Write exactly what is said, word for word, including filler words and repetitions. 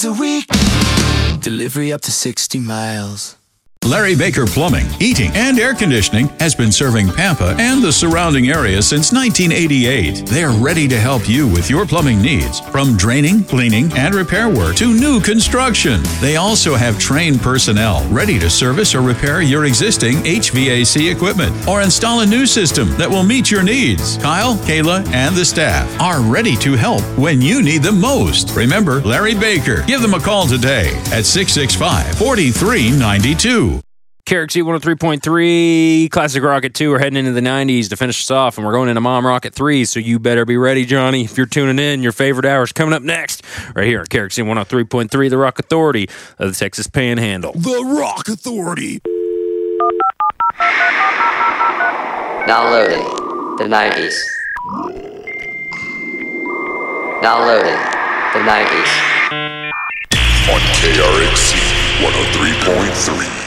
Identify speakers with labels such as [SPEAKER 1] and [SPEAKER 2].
[SPEAKER 1] a week. Delivery up to sixty miles.
[SPEAKER 2] Larry Baker Plumbing, Heating, and Air Conditioning has been serving Pampa and the surrounding area since nineteen eighty-eight. They're ready to help you with your plumbing needs, from draining, cleaning, and repair work to new construction. They also have trained personnel ready to service or repair your existing H V A C equipment or install a new system that will meet your needs. Kyle, Kayla, and the staff are ready to help when you need them most. Remember Larry Baker. Give them a call today at six six five, four three nine two.
[SPEAKER 3] K R X E one oh three point three, Classic Rock at two. We're heading into the nineties to finish us off, and we're going into Mom Rock at three, so you better be ready, Johnny. If you're tuning in, your favorite hour is coming up next, right here at K R X E one oh three point three, the Rock Authority of the Texas Panhandle.
[SPEAKER 4] The Rock Authority.
[SPEAKER 5] Now loading the nineties. Now loading the nineties.
[SPEAKER 6] On K R X E one oh three point three.